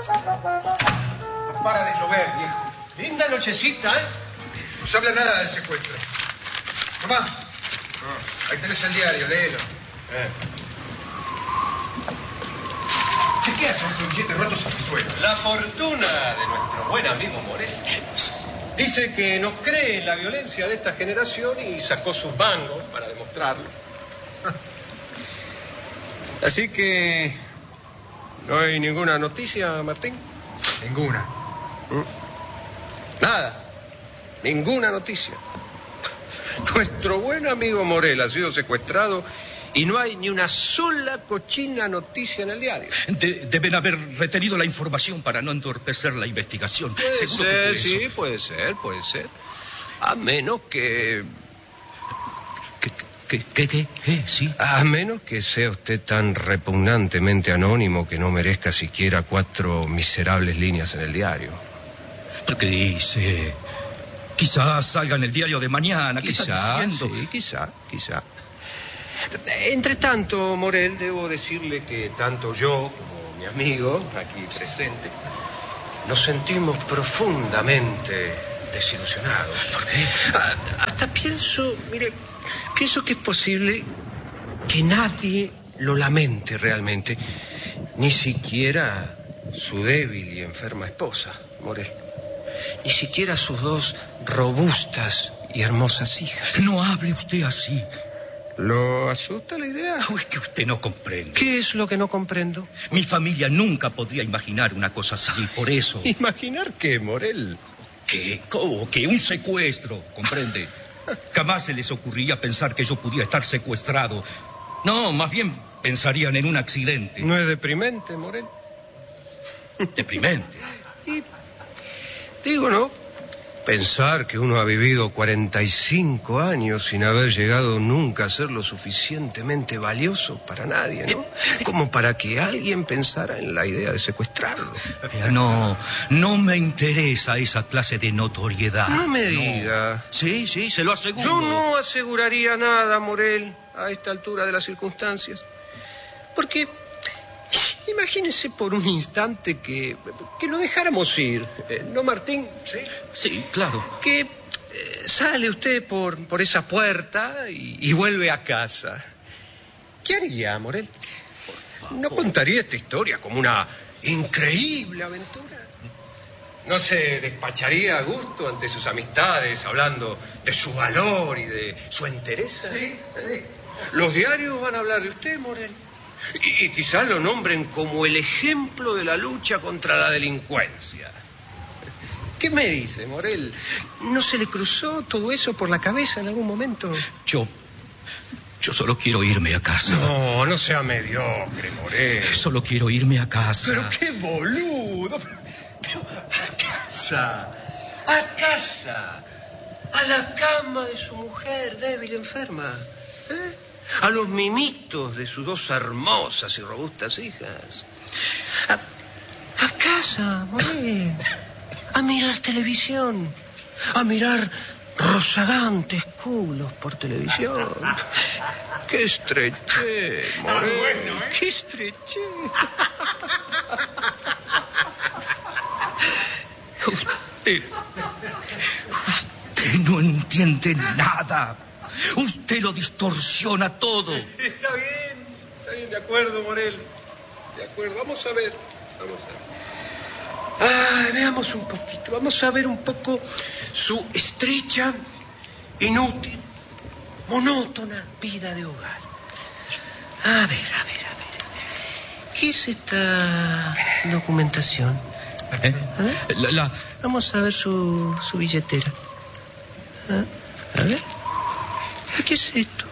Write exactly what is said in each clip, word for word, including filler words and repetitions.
No para de llover, viejo. Linda nochecita, ¿eh? No se habla nada del secuestro. Tomá. Ahí tenés el diario, léelo. Eh. Chequea esos billetes rotos al suelo. La fortuna de nuestro buen amigo Morel. Dice que no cree en la violencia de esta generación y sacó sus mangos para demostrarlo. Así que... ¿no hay ninguna noticia, Martín? Ninguna. Nada. Ninguna noticia. Nuestro buen amigo Morel ha sido secuestrado y no hay ni una sola cochina noticia en el diario. De- deben haber retenido la información para no entorpecer la investigación. Puede Seguro ser, que fue sí, eso. puede ser, puede ser. A menos que... ¿Qué, qué, qué, qué, qué? Sí. A menos que sea usted tan repugnantemente anónimo que no merezca siquiera cuatro miserables líneas en el diario. ¿Pero qué dice? Quizás salga en el diario de mañana. ¿Qué está Quizá, diciendo? sí, quizá, quizá. Entre tanto, Morel, debo decirle que tanto yo como mi amigo, aquí presente, nos sentimos profundamente desilusionados. ¿Por qué? Ah, Hasta pienso, mire, pienso que es posible que nadie lo lamente realmente, ni siquiera su débil y enferma esposa, Morel, ni siquiera sus dos robustas y hermosas hijas. No hable usted así. ¿Lo asusta la idea? Oh, es que usted no comprende. ¿Qué es lo que no comprendo? Mi familia nunca podría imaginar una cosa así, por eso. ¿Imaginar qué, Morel? ¿Qué? ¿Cómo? ¿Qué? Un secuestro, ¿comprende? Jamás se les ocurriría pensar que yo pudiera estar secuestrado. No, más bien pensarían en un accidente. ¿No es deprimente, Morel? Deprimente. Y digo, ¿no? Pensar que uno ha vivido cuarenta y cinco años sin haber llegado nunca a ser lo suficientemente valioso para nadie, ¿no? Como para que alguien pensara en la idea de secuestrarlo. Vea, No, no me interesa esa clase de notoriedad. No me diga. Sí, sí, se lo aseguro. Yo no aseguraría nada, Morel, a esta altura de las circunstancias. Porque imagínese por un instante que, que lo dejáramos ir. Eh, ¿No, Martín? Sí. Sí, claro. Que eh, sale usted por, por esa puerta y, y vuelve a casa. ¿Qué haría, Morel? ¿No contaría esta historia como una increíble aventura? ¿No se despacharía a gusto ante sus amistades hablando de su valor y de su entereza? Sí, sí. Los diarios van a hablar de usted, Morel. Y, y quizás lo nombren como el ejemplo de la lucha contra la delincuencia. ¿Qué me dice, Morel? ¿No se le cruzó todo eso por la cabeza en algún momento? Yo, yo solo quiero irme a casa. No, no sea mediocre, Morel. Solo quiero irme a casa. Pero qué boludo. Pero, pero a casa. A casa. A la cama de su mujer débil y enferma. ¿Eh? A los mimitos de sus dos hermosas y robustas hijas. A, a casa, Morel. A mirar televisión. A mirar rozagantes culos por televisión. ¡Qué estreché, Morel! Bueno, ¿eh? ¡Qué estreché! Usted, usted no entiende nada. Usted lo distorsiona todo. Está bien, está bien, de acuerdo, Morel. De acuerdo, vamos a ver, vamos a ver. Ah, veamos un poquito, vamos a ver un poco su estrecha, inútil, monótona vida de hogar. A ver, a ver, a ver. ¿Qué es esta documentación? ¿Eh? ¿Eh? La, la- Vamos a ver su, su billetera. ¿Ah? A ver. ¿Qué es esto?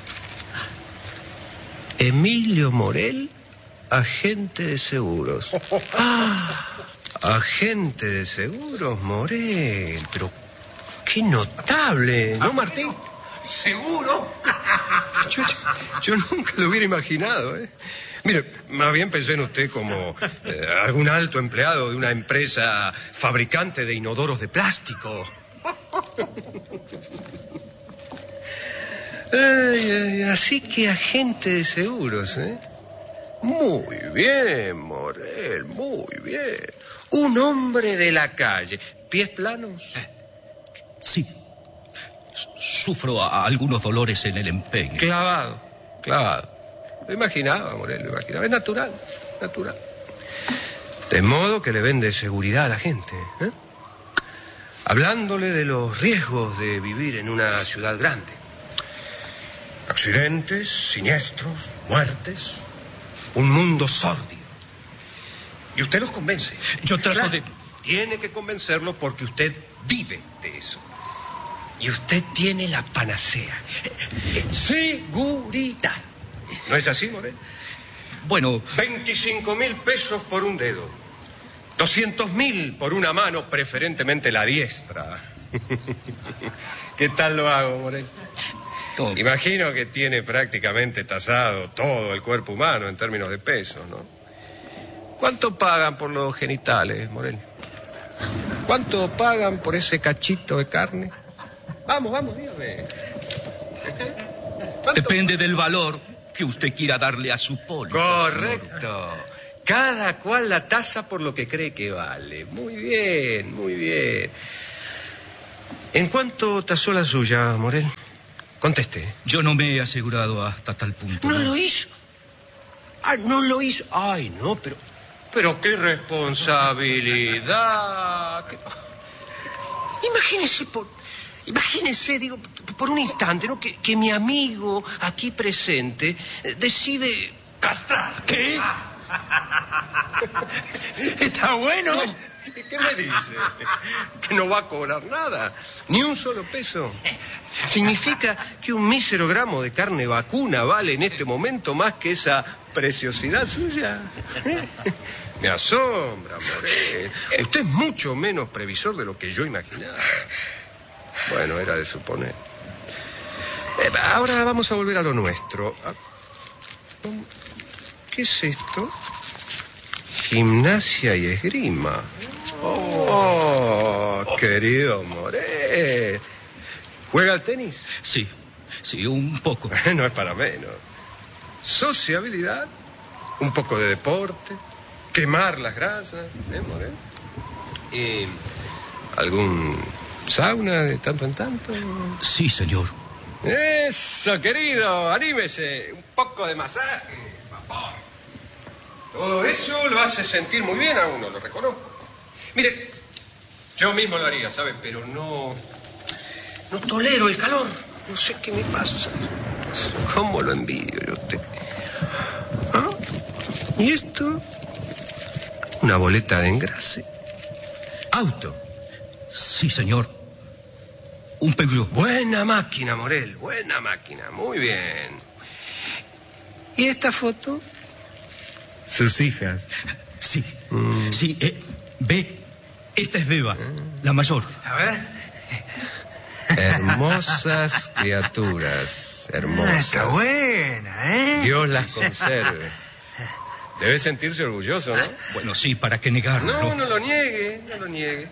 Emilio Morel, agente de seguros. Ah, agente de seguros, Morel. Pero qué notable, ¿no, Martín? ¿Seguro? Yo, yo- yo nunca lo hubiera imaginado, ¿eh? Mire, más bien pensé en usted como eh, algún alto empleado de una empresa fabricante de inodoros de plástico. Ay, ay, así que agente de seguros, ¿eh? Muy bien, Morel, muy bien. Un hombre de la calle. ¿Pies planos? Eh, sí. Sufro a, a algunos dolores en el empeine. Clavado, clavado. Lo imaginaba, Morel, lo imaginaba. Es natural, natural. De modo que le vende seguridad a la gente, ¿eh? Hablándole de los riesgos de vivir en una ciudad grande. Accidentes, siniestros, muertes, un mundo sórdido. Y usted los convence. Yo trato Claro, de... Tiene que convencerlo porque usted vive de eso. Y usted tiene la panacea. Seguridad. ¿No es así, Morel? Bueno... veinticinco mil pesos por un dedo. doscientos mil por una mano, preferentemente la diestra. ¿Qué tal lo hago, Morel? No. Imagino que tiene prácticamente tasado todo el cuerpo humano en términos de pesos, ¿no? ¿Cuánto pagan por los genitales, Morel? ¿Cuánto pagan por ese cachito de carne? Vamos, vamos, dígame. Depende del valor que usted quiera darle a su póliza. Correcto. Cada cual la tasa por lo que cree que vale. Muy bien, muy bien. ¿En cuánto tasó la suya, Morel? Conteste. Yo no me he asegurado hasta tal punto. ¿No lo hizo? Ah, no lo hizo. Ay, no, pero... Pero qué responsabilidad. Qué- Imagínese por... Imagínese, digo, por un instante, ¿no? Que, que mi amigo aquí presente eh, decide castrar. ¿Qué? ¿Está bueno? ¿Qué, qué me dice? Que no va a cobrar nada, ni un solo peso. Significa que un mísero gramo de carne vacuna vale en este momento más que esa preciosidad suya. Me asombra, Morel. Usted es mucho menos previsor de lo que yo imaginaba. Bueno, era de suponer. Eh, ahora vamos a volver a lo nuestro. ¿Qué es esto? Gimnasia y esgrima. Oh, querido Morel. ¿Juega al tenis? Sí, sí, un poco. No es para menos. Sociabilidad, un poco de deporte, quemar las grasas, ¿eh, Morel? ¿Y algún sauna de tanto en tanto? Sí, señor. Eso, querido, anímese. Un poco de masaje, papá. Todo eso lo hace sentir muy bien a uno, lo reconozco. Mire, yo mismo lo haría, ¿sabe? Pero no... No tolero el calor. No sé qué me pasa. ¿Cómo lo envidio yo a usted? ¿Ah? ¿Y esto? Una boleta de engrase. Auto. Sí, señor. Un Peugeot. Buena máquina, Morel, buena máquina. Muy bien. ¿Y esta foto? Sus hijas. Sí, Mm. sí. Eh, ve, esta es Beba, la mayor. A ver. Hermosas criaturas, Ah, hermosas. está buena, ¿eh? Dios las conserve. Debe sentirse orgulloso, ¿no? Bueno, sí, ¿para qué negarlo? No, no lo niegue, no lo niegue.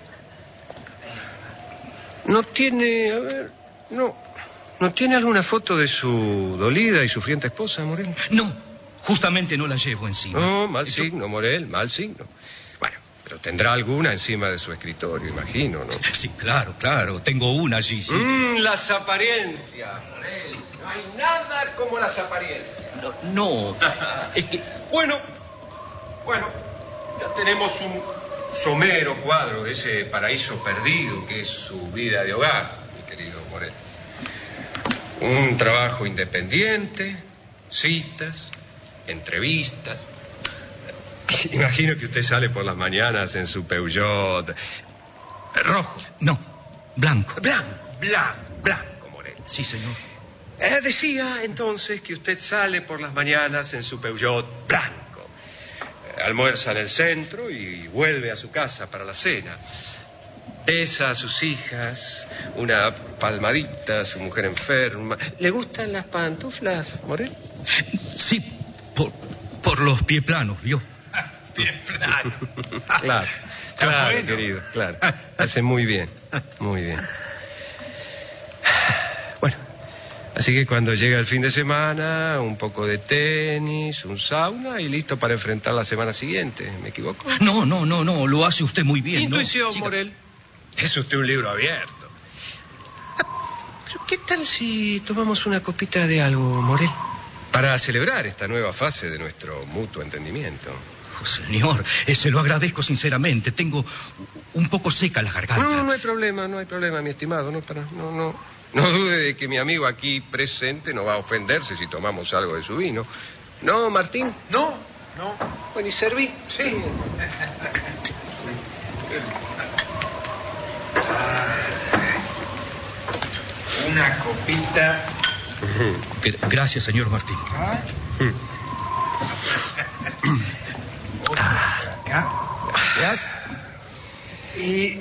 No tiene, a ver, no, ¿no tiene alguna foto de su dolida y sufriente esposa, Morel? No, justamente no la llevo encima. No, mal Yo- signo, Morel, mal signo. Bueno, pero tendrá alguna encima de su escritorio, imagino, ¿no? Sí, claro, claro. Tengo una allí, sí. Mm, las apariencias, Morel. No hay nada como las apariencias. No, no, es que... Bueno, bueno, ya tenemos un somero cuadro de ese paraíso perdido que es su vida de hogar, mi querido Morel. Un trabajo independiente, citas, entrevistas. Imagino que usted sale por las mañanas en su Peugeot rojo. No, blanco. Blanco, blanco, blanco, Morel. Sí, señor. Eh, decía entonces que usted sale por las mañanas en su Peugeot blanco. Eh, almuerza en el centro y vuelve a su casa para la cena. Besa a sus hijas, una palmadita a su mujer enferma. ¿Le gustan las pantuflas, Morel? Sí, por, por los pies planos, ¿vio? Bien plano. Claro, claro, bueno. querido, claro. Hace muy bien, muy bien. Bueno, Así que cuando llega el fin de semana, un poco de tenis, un sauna y listo para enfrentar la semana siguiente. ¿Me equivoco? No, no, no, no, lo hace usted muy bien. Intuición, ¿no? Morel. Es usted un libro abierto. Ah, pero ¿qué tal si tomamos una copita de algo, Morel? Para celebrar esta nueva fase de nuestro mutuo entendimiento. Oh, señor, eh, se lo agradezco sinceramente. Tengo un poco seca la garganta. No, no hay problema, no hay problema, mi estimado. No, para, no, no. No dude de que mi amigo aquí presente no va a ofenderse si tomamos algo de su vino. ¿No, Martín? No, no. Bueno, ¿y serví? Sí. Ah, una copita. Gr- Gracias, señor Martín. Ah. Otra acá. Gracias. Y...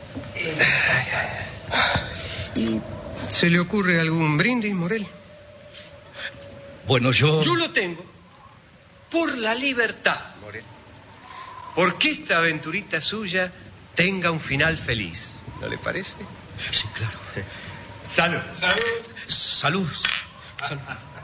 ¿Y se le ocurre algún brindis, Morel? Bueno, yo... Yo lo tengo. Por la libertad, Morel. Porque esta aventurita suya tenga un final feliz. ¿No le parece? Sí, claro. Salud. Salud. Salud. Salud.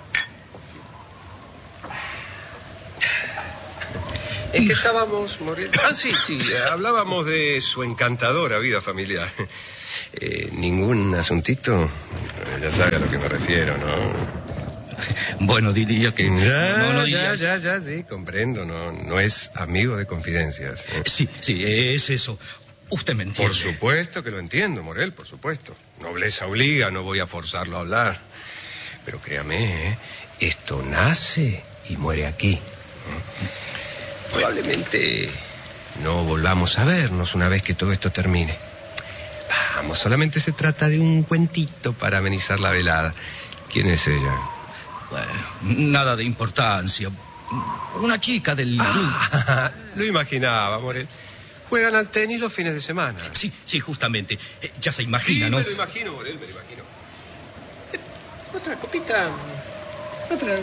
¿En qué estábamos, Morel? Ah, sí, sí. Hablábamos de su encantadora vida familiar. Eh, ¿Ningún asuntito? Ya sabe a lo que me refiero, ¿no? Bueno, diría que... Ya, no, no ya, diría... ya, ya, sí, comprendo. No, no es amigo de confidencias. ¿eh? Sí, sí, es eso. Usted me entiende. Por supuesto que lo entiendo, Morel, por supuesto. Nobleza obliga, no voy a forzarlo a hablar. Pero créame, ¿eh? Esto nace y muere aquí. ¿eh? Probablemente no volvamos a vernos una vez que todo esto termine. Vamos, solamente se trata de un cuentito para amenizar la velada. ¿Quién es ella? Bueno, nada de importancia. Una chica del... Ah, lo imaginaba, Morel. Juegan al tenis los fines de semana. Sí, sí, justamente. Eh, ya se imagina, Sí, ¿no? me lo imagino, Morel, me lo imagino. Eh, Otra copita. Otra.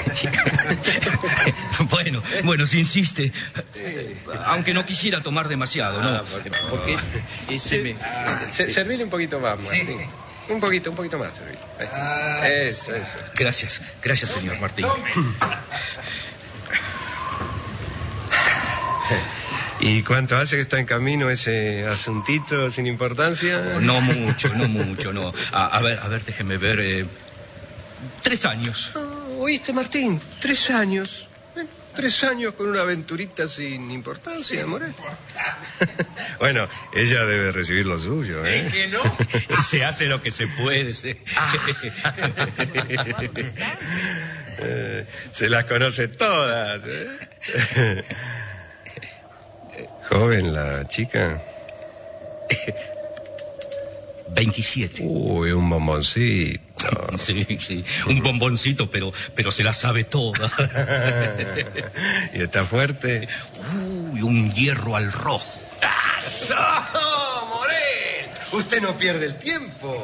Bueno, bueno, si insiste. Aunque no quisiera tomar demasiado, ¿no? Ah, por favor. Porque ese me... Se- Servile un poquito más, Martín. Un poquito, un poquito más, servile. Ah. Eso, eso. Gracias, gracias, señor Martín. ¿Y cuánto hace que está en camino ese asuntito sin importancia? No mucho, no mucho, no. A, a ver, a ver, déjeme ver. eh, Tres años. Ah, ¿Oíste, Martín? Tres años. Eh, Tres años con una aventurita sin importancia, Morel. Bueno, ella debe recibir lo suyo, ¿eh? ¿Es que no? Se hace lo que se puede. Se, Eh, se las conoce todas, ¿eh? Joven la chica. veintisiete. Uy, un bomboncito. Sí, sí, un bomboncito, pero, pero se la sabe toda. ¿Y está fuerte? Uy, un hierro al rojo. ¡Eso, Morel! Usted no pierde el tiempo.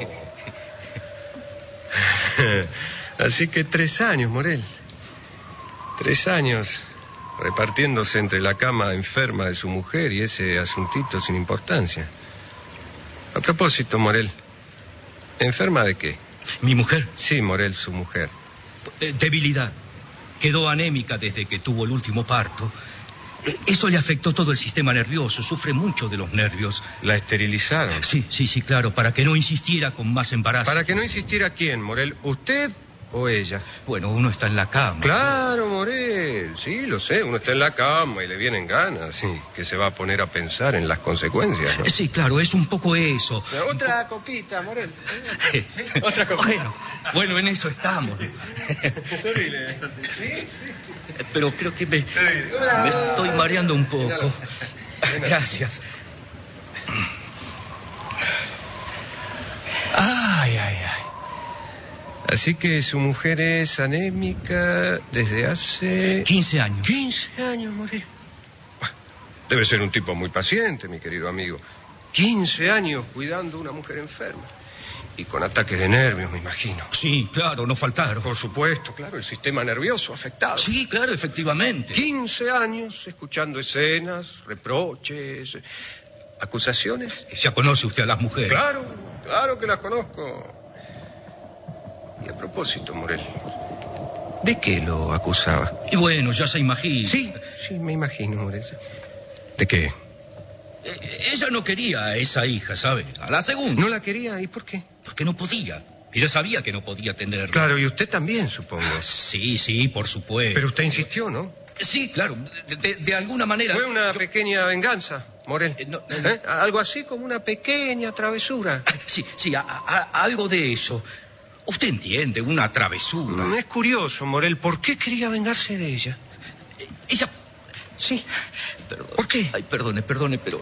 Así que tres años, Morel. Tres años repartiéndose entre la cama enferma de su mujer y ese asuntito sin importancia. A propósito, Morel, ¿enferma de qué? Mi mujer, Sí, Morel, su mujer. eh, debilidad. Quedó anémica desde que tuvo el último parto. Eh, Eso le afectó todo el sistema nervioso. Sufre mucho de los nervios. ¿La esterilizaron? Sí, sí, sí, claro, para que no insistiera con más embarazo. ¿Para que no insistiera quién, Morel? ¿Usted o ella? Bueno, uno está en la cama. Claro, Morel, sí, lo sé. Uno está en la cama y le vienen ganas. Sí, que se va a poner a pensar en las consecuencias, ¿no? Eh, Sí, claro, es un poco eso. Otra copita, Morel. Otra copita. Bueno, bueno, en eso estamos. Servile. Pero creo que me, me estoy mareando un poco. Gracias. Ay, ay, ay. Así que su mujer es anémica desde hace... quince años. quince años, Morel. Debe ser un tipo muy paciente, mi querido amigo. quince años cuidando a una mujer enferma. Y con ataques de nervios, me imagino. Sí, claro, no faltaron. Por supuesto, claro, el sistema nervioso afectado. Sí, claro, efectivamente. quince años escuchando escenas, reproches, acusaciones. Ya conoce usted a las mujeres. Claro, claro que las conozco. Y a propósito, Morel, ¿de qué lo acusaba? Y bueno, ya se imagina. Sí, sí, me imagino, Morel. ¿De qué? Eh, ella no quería a esa hija, ¿sabe? A la segunda. ¿No la quería? ¿Y por qué? Porque no podía. Ella sabía que no podía tenerla. Claro, y usted también, supongo. Sí, sí, por supuesto. Pero usted insistió, ¿no? Sí, claro. De, de- de alguna manera... Fue una yo- pequeña venganza, Morel. Eh, no, no, no. ¿Eh? Algo así como una pequeña travesura. Sí, sí, a- a- algo de eso. Usted entiende, una travesura. Mm, Es curioso, Morel, ¿por qué quería vengarse de ella? Eh, Ella... Sí. Perdón. ¿Por qué? Ay, perdone, perdone, pero...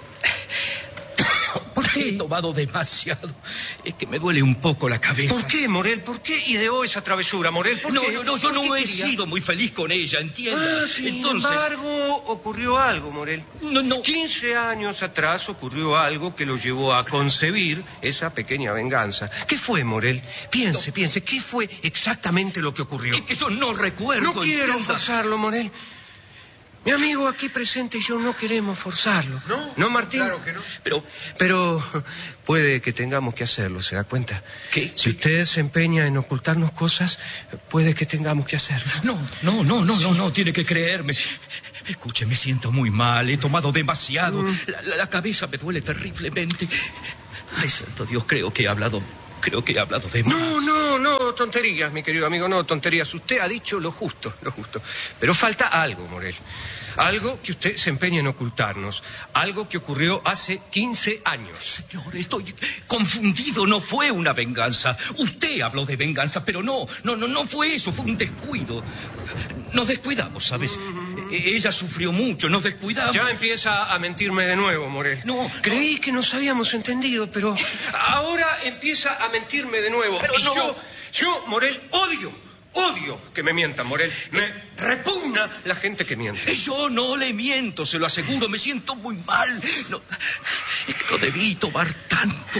¿Por qué? He tomado demasiado. Es que me duele un poco la cabeza. ¿Por qué, Morel? ¿Por qué ideó esa travesura, Morel? ¿Por No, qué? no, no, yo ¿Por no qué he quería? sido muy feliz con ella, ¿entiende? Ah, sin Entonces... embargo, ocurrió algo, Morel. No, no. quince años atrás ocurrió algo que lo llevó a concebir esa pequeña venganza. ¿Qué fue, Morel? Piense, piense, ¿qué fue exactamente lo que ocurrió? Es que yo no recuerdo. No quiero entienda. forzarlo, Morel. Mi amigo aquí presente y yo no queremos forzarlo. ¿No? ¿No, Martín? Claro que no. Pero... Pero puede que tengamos que hacerlo, ¿se da cuenta? ¿Qué? Si usted se empeña en ocultarnos cosas, puede que tengamos que hacerlo. No, no, no, no, no, no, tiene que creerme. Escuche, me siento muy mal, he tomado demasiado. La, la- la cabeza me duele terriblemente. Ay, santo Dios, creo que he hablado, creo que he hablado de más. No, no, no, tonterías, mi querido amigo, no, tonterías. Usted ha dicho lo justo, lo justo. Pero falta algo, Morel. Algo que usted se empeña en ocultarnos. Algo que ocurrió hace quince años. Señor, estoy confundido, no fue una venganza. Usted habló de venganza, pero no, no, no, no fue eso, fue un descuido. Nos descuidamos, ¿sabes? E- Ella sufrió mucho, nos descuidamos. Ya empieza a mentirme de nuevo, Morel. No, Creí que nos habíamos entendido, pero ahora empieza a mentirme de nuevo. Pero y no. yo, yo, Morel, odio, odio que me mientan, Morel. Me repugna la gente que miente. Yo no le miento, se lo aseguro, me siento muy mal. No, es que no debí tomar tanto.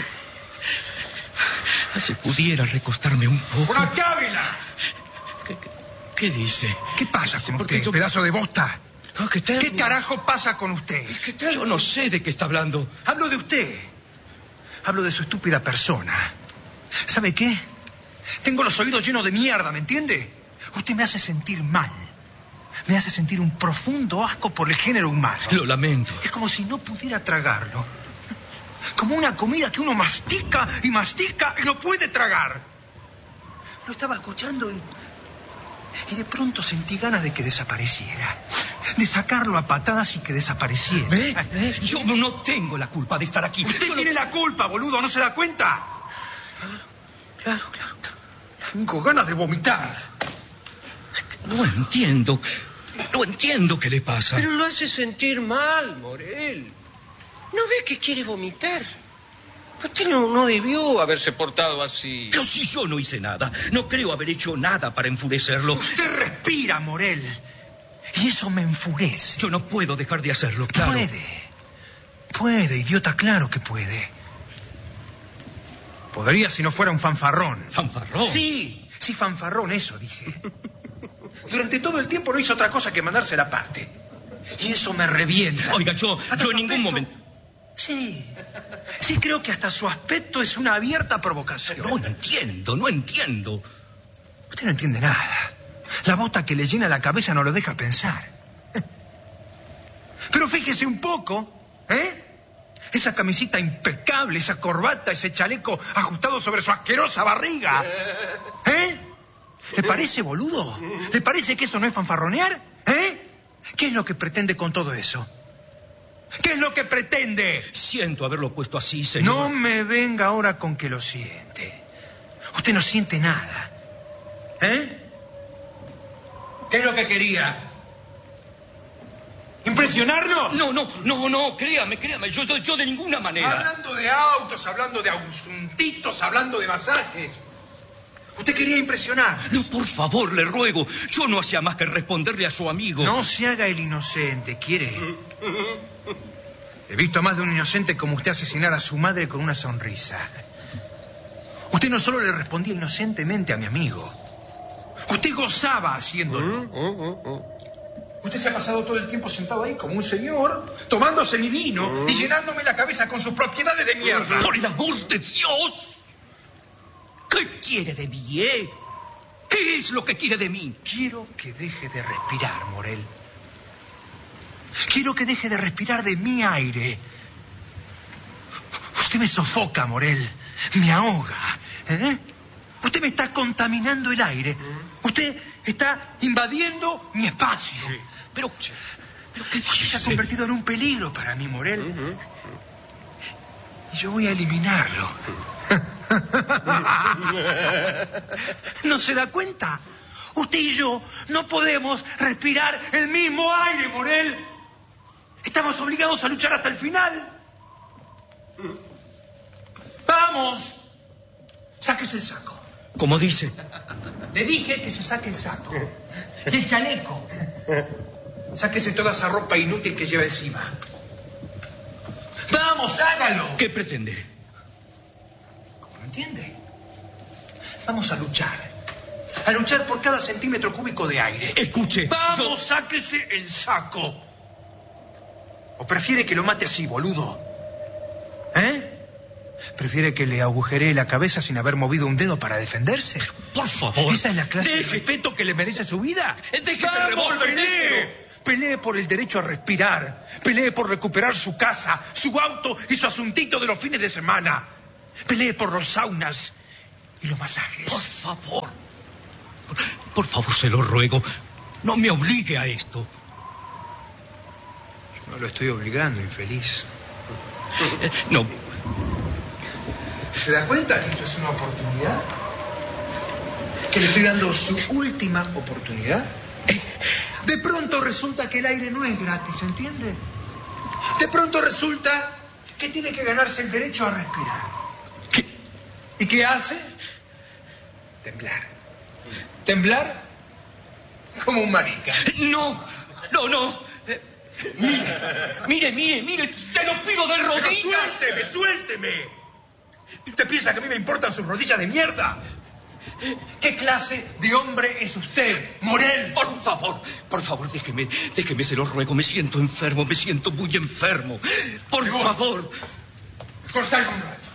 Si pudiera recostarme un poco. ¡Por aquí, Ávila! ¿Qué, qué- qué dice? ¿Qué pasa con Porque usted, yo- pedazo de bosta? Ah, ¿qué tal? ¿Qué carajo pasa con usted? ¿Qué tal? Yo no sé de qué está hablando. Hablo de usted. Hablo de su estúpida persona. ¿Sabe qué? Tengo los oídos llenos de mierda, ¿me entiende? Usted me hace sentir mal. Me hace sentir un profundo asco por el género humano. Lo lamento. Es como si no pudiera tragarlo. Como una comida que uno mastica y mastica y no puede tragar. Lo estaba escuchando y... Y de pronto sentí ganas de que desapareciera. De sacarlo a patadas y que desapareciera. ¿Ve? ¿Ve? Yo no tengo la culpa de estar aquí. Usted Yo no- tiene la culpa, boludo, ¿no se da cuenta? Claro, claro. Tengo ganas de vomitar. No entiendo. No entiendo qué le pasa. Pero lo hace sentir mal, Morel. ¿No ve que quiere vomitar? Usted no, no debió haberse portado así. Pero si yo no hice nada, no creo haber hecho nada para enfurecerlo. Usted respira, Morel. Y eso me enfurece. Yo no puedo dejar de hacerlo, claro. Puede. Puede, idiota, claro que puede. Podría si no fuera un fanfarrón. Fanfarrón. Sí, sí, fanfarrón, eso dije. Durante todo el tiempo no hizo otra cosa que mandarse la parte. Y eso me revienta. Oiga, yo, Hasta yo su en ningún aspecto- momento... Sí. Sí, creo que hasta su aspecto es una abierta provocación. No entiendo, no entiendo. Usted no entiende nada. La bota que le llena la cabeza no lo deja pensar. Pero fíjese un poco, ¿eh? Esa camisita impecable, esa corbata, ese chaleco ajustado sobre su asquerosa barriga. ¿Eh? ¿Le parece, boludo? ¿Le parece que eso no es fanfarronear? ¿Eh? ¿Qué es lo que pretende con todo eso? ¿Qué es lo que pretende? Siento haberlo puesto así, señor. No me venga ahora con que lo siente. Usted no siente nada. ¿Eh? ¿Qué es lo que quería? ¿Impresionarnos? No, no, no, no, créame, créame, yo, yo, yo de ninguna manera. Hablando de autos, hablando de asuntitos, hablando de masajes. Usted quería impresionar. No, por favor, le ruego. Yo no hacía más que responderle a su amigo. No se haga el inocente, ¿quiere? He visto a más de un inocente como usted asesinar a su madre con una sonrisa. Usted no solo le respondía inocentemente a mi amigo. Usted gozaba haciéndolo. Usted se ha pasado todo el tiempo sentado ahí como un señor, tomándose mi vino y llenándome la cabeza con sus propiedades de mierda. Por el amor de Dios. ¿Qué quiere de mí, eh? ¿Qué es lo que quiere de mí? Quiero que deje de respirar, Morel. Quiero que deje de respirar de mi aire. Usted me sofoca, Morel. Me ahoga. ¿eh? Usted me está contaminando el aire. Usted está invadiendo mi espacio. Sí. Pero, pero ¿qué Usted se ha dice? convertido en un peligro para mí, Morel. Uh-huh. Y yo voy a eliminarlo. ¿No se da cuenta? Usted y yo no podemos respirar el mismo aire, Morel. Estamos obligados a luchar hasta el final. ¡Vamos! Sáquese el saco. ¿Cómo dice? Le dije que se saque el saco. Y el chaleco. Sáquese toda esa ropa inútil que lleva encima. ¡Vamos, hágalo! ¿Qué pretende? ¿Cómo lo entiende? Vamos a luchar. A luchar por cada centímetro cúbico de aire. Escuche. ¡Vamos, yo... sáquese el saco! ¿O prefiere que lo mate así, boludo? ¿Eh? ¿Prefiere que le agujeree la cabeza sin haber movido un dedo para defenderse? Por favor. ¿Esa es la clase deje... de respeto que le merece su vida? Déjese el revólver. Pelee. Pelee por el derecho a respirar. Pelee por recuperar su casa, su auto y su asuntito de los fines de semana. Pelee por los saunas y los masajes. Por favor. Por, por favor, se lo ruego. No me obligue a esto. No lo estoy obligando, infeliz. Eh, no. ¿Se da cuenta que esto es una oportunidad? ¿Que le estoy dando su última oportunidad? De pronto resulta que el aire no es gratis, ¿entiende? De pronto resulta que tiene que ganarse el derecho a respirar. ¿Qué? ¿Y qué hace? Temblar. Temblar como un marica. No, no, no. Eh, mire, mire, mire, mire, se lo pido de rodillas. ¡Suélteme, suélteme! ¿Usted piensa que a mí me importan sus rodillas de mierda? ¿Qué clase de hombre es usted, Morel? Por favor, por favor, déjeme, déjeme, se lo ruego. Me siento enfermo, me siento muy enfermo. Por Mejor. favor. Mejor salga un rato.